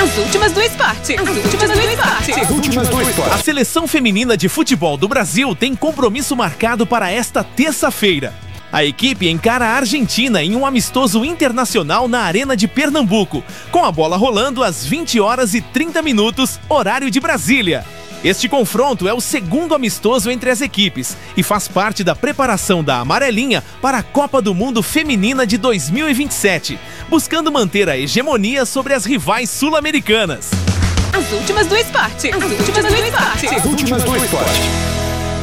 As últimas do esporte. A seleção feminina de futebol do Brasil tem compromisso marcado para esta terça-feira. A equipe encara a Argentina em um amistoso internacional na Arena de Pernambuco, com a bola rolando às 20h30, horário de Brasília. Este confronto é o segundo amistoso entre as equipes e faz parte da preparação da Amarelinha para a Copa do Mundo Feminina de 2027, buscando manter a hegemonia sobre as rivais sul-americanas. As últimas do esporte. As últimas do esporte.